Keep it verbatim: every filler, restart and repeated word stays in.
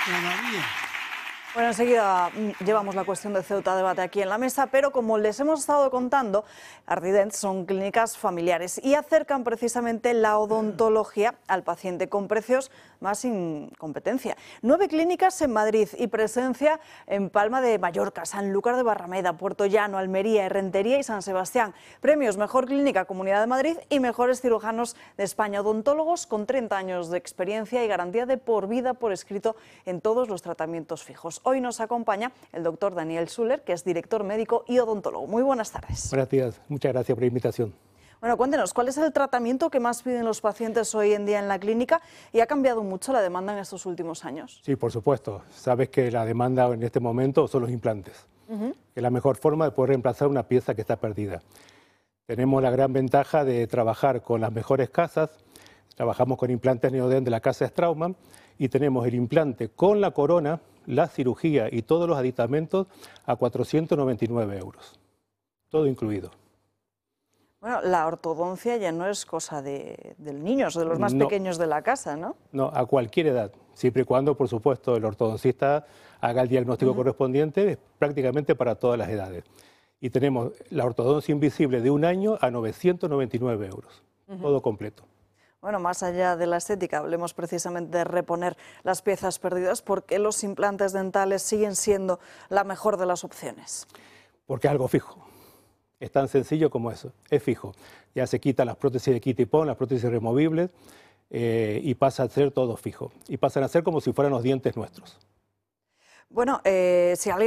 Todavía. Bueno, enseguida llevamos la cuestión de Ceuta a debate aquí en la mesa, pero como les hemos estado contando, Ardidents son clínicas familiares y acercan precisamente la odontología al paciente con precios más sin competencia. Nueve clínicas en Madrid y presencia en Palma de Mallorca, Sanlúcar de Barrameda, Puerto Llano, Almería, Errentería y San Sebastián. Premios Mejor Clínica Comunidad de Madrid y Mejores Cirujanos de España. Odontólogos con treinta años de experiencia y garantía de por vida por escrito en todos los tratamientos fijos. Hoy nos acompaña el doctor Daniel Suller, que es director médico y odontólogo. Muy buenas tardes. Buenos días, muchas gracias por la invitación. Bueno, cuéntenos, ¿cuál es el tratamiento que más piden los pacientes hoy en día en la clínica y ha cambiado mucho la demanda en estos últimos años? Sí, por supuesto. Sabes que la demanda en este momento son los implantes, uh-huh. que es la mejor forma de poder reemplazar una pieza que está perdida. Tenemos la gran ventaja de trabajar con las mejores casas, trabajamos con implantes Neodent de la casa Straumann y tenemos el implante con la corona, la cirugía y todos los aditamentos a cuatrocientos noventa y nueve euros, todo incluido. Bueno, la ortodoncia ya no es cosa de, de niños, de los más no, pequeños de la casa, ¿no? No, a cualquier edad, siempre y cuando, por supuesto, el ortodoncista haga el diagnóstico uh-huh. correspondiente, es prácticamente para todas las edades. Y tenemos la ortodoncia invisible de un año a novecientos noventa y nueve euros, uh-huh. todo completo. Bueno, más allá de la estética, hablemos precisamente de reponer las piezas perdidas. ¿Por qué los implantes dentales siguen siendo la mejor de las opciones? Porque es algo fijo. Es tan sencillo como eso, es fijo. Ya se quitan las prótesis de quita y pon, las prótesis removibles, eh, y pasa a ser todo fijo. Y pasan a ser como si fueran los dientes nuestros. Bueno, eh, si alguien